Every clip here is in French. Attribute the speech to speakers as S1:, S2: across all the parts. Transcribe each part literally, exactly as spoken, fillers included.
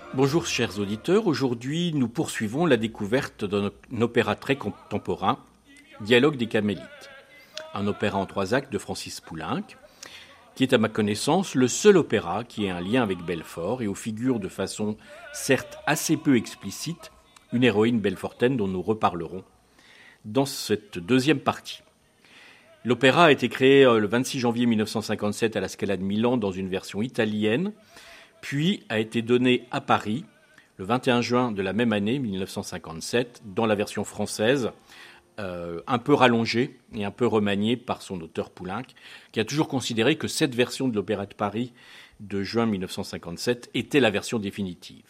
S1: Bonjour chers auditeurs, aujourd'hui nous poursuivons la découverte d'un opéra très contemporain, Dialogue des Carmélites, un opéra en trois actes de Francis Poulenc, qui est à ma connaissance le seul opéra qui ait un lien avec Belfort et où figure de façon certes assez peu explicite une héroïne belfortaine dont nous reparlerons dans cette deuxième partie. L'opéra a été créé le vingt-six janvier mille neuf cent cinquante-sept à la Scala de Milan dans une version italienne, puis a été donné à Paris le vingt et un juin de la même année, mille neuf cent cinquante-sept, dans la version française, euh, un peu rallongée et un peu remaniée par son auteur Poulenc, qui a toujours considéré que cette version de l'Opéra de Paris de juin mille neuf cent cinquante-sept était la version définitive.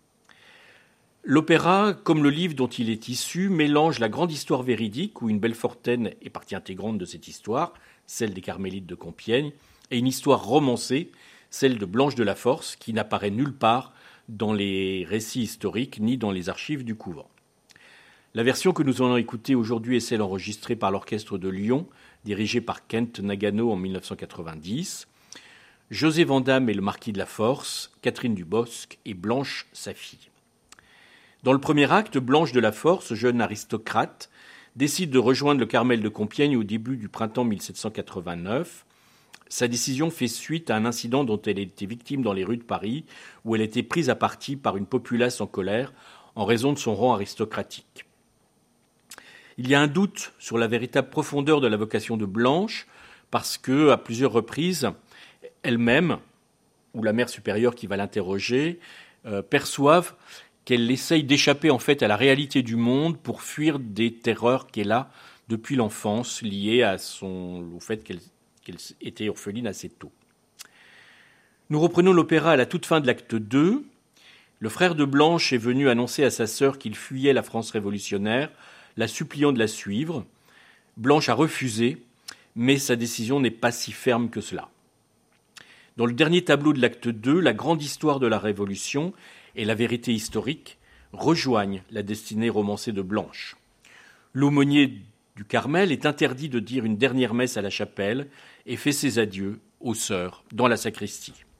S1: L'opéra, comme le livre dont il est issu, mélange la grande histoire véridique, où une Belfortaine est partie intégrante de cette histoire, celle des Carmélites de Compiègne, et une histoire romancée, celle de Blanche de la Force, qui n'apparaît nulle part dans les récits historiques ni dans les archives du couvent. La version que nous allons écouter aujourd'hui est celle enregistrée par l'Orchestre de Lyon, dirigé par Kent Nagano en mille neuf cent quatre-vingt-dix. José Vandamme est le marquis de la Force, Catherine Dubosc et Blanche, sa fille. Dans le premier acte, Blanche de la Force, jeune aristocrate, décide de rejoindre le Carmel de Compiègne au début du printemps mille sept cent quatre-vingt-neuf. Sa décision fait suite à un incident dont elle était victime dans les rues de Paris, où elle était prise à partie par une populace en colère en raison de son rang aristocratique. Il y a un doute sur la véritable profondeur de la vocation de Blanche, parce que, à plusieurs reprises, elle-même, ou la mère supérieure qui va l'interroger, euh, perçoivent qu'elle essaye d'échapper en fait à la réalité du monde pour fuir des terreurs qu'elle a depuis l'enfance, liées à son, au fait qu'elle qu'elle était orpheline assez tôt. Nous reprenons l'opéra à la toute fin de l'acte deux. Le frère de Blanche est venu annoncer à sa sœur qu'il fuyait la France révolutionnaire, la suppliant de la suivre. Blanche a refusé, mais sa décision n'est pas si ferme que cela. Dans le dernier tableau de l'acte deux, la grande histoire de la Révolution et la vérité historique rejoignent la destinée romancée de Blanche. L'aumônier du Carmel est interdit de dire une dernière messe à la chapelle et fait ses adieux aux sœurs dans la sacristie.